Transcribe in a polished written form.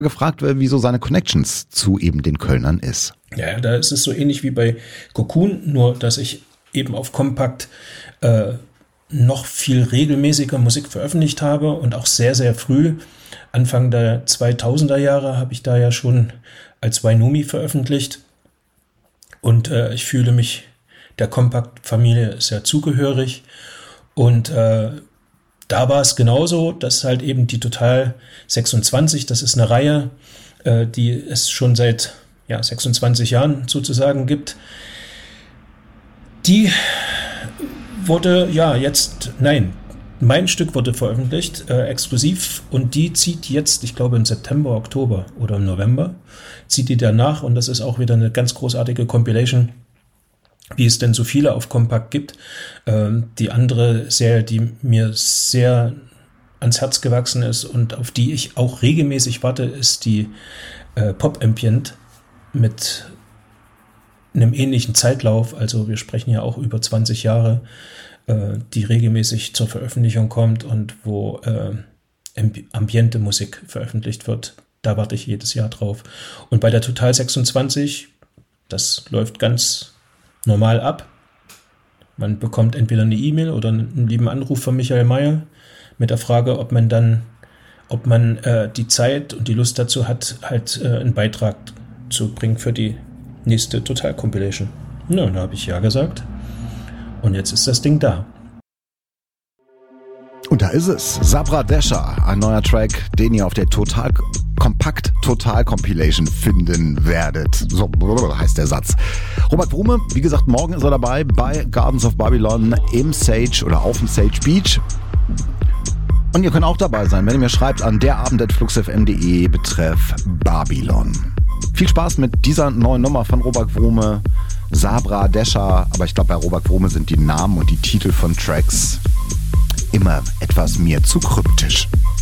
gefragt, wieso seine Connections zu eben den Kölnern ist. Ja, da ist es so ähnlich wie bei Cocoon, nur dass ich eben auf Kompakt noch viel regelmäßiger Musik veröffentlicht habe und auch sehr, sehr früh, Anfang der 2000er Jahre, habe ich da ja schon als Wainumi veröffentlicht. Und ich fühle mich der Kompakt-Familie sehr zugehörig. Und da war es genauso, dass halt eben die Total 26, das ist eine Reihe, die es schon seit 26 Jahren sozusagen gibt. Die wurde mein Stück wurde veröffentlicht, exklusiv, und die zieht jetzt, ich glaube im September, Oktober oder im November, zieht die danach, und das ist auch wieder eine ganz großartige Compilation, wie es denn so viele auf Kompakt gibt. Die andere Serie, die mir sehr ans Herz gewachsen ist und auf die ich auch regelmäßig warte, ist die Pop Ambient mit einem ähnlichen Zeitlauf. Also wir sprechen ja auch über 20 Jahre, die regelmäßig zur Veröffentlichung kommt und wo ambiente Musik veröffentlicht wird. Da warte ich jedes Jahr drauf. Und bei der Total 26, das läuft ganz normal ab. Man bekommt entweder eine E-Mail oder einen lieben Anruf von Michael Mayer mit der Frage, ob man die Zeit und die Lust dazu hat, halt einen Beitrag zu bringen für die nächste Total Compilation. Na, da habe ich ja gesagt. Und jetzt ist das Ding da. Und da ist es. Sabra Desha, ein neuer Track, den ihr auf der Kompakt Total Compilation finden werdet. So heißt der Satz. Robert Brumme, wie gesagt, morgen ist er dabei bei Gardens of Babylon im Sage oder auf dem Sage Beach. Und ihr könnt auch dabei sein, wenn ihr mir schreibt an derabend@fluxfm.de betreff Babylon. Viel Spaß mit dieser neuen Nummer von Robert Brumme, Sabra Desha. Aber ich glaube, bei Robert Brumme sind die Namen und die Titel von Tracks immer etwas mir zu kryptisch.